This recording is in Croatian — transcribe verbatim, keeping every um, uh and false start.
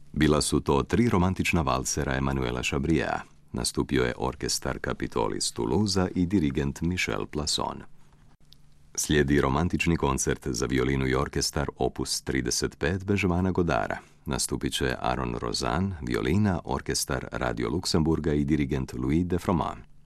Bila su to tri romantična valsera Emanuela Chabria. Nastupio je orkestar Capitol iz Toulouse i dirigent Michel Plasson. Slijedi romantični koncert za violinu i orkestar opus trideset pet Benjamina Godara. Nastupit će Aaron Rozan, violina, orkestar Radio Luksemburga i dirigent Louis de Froment.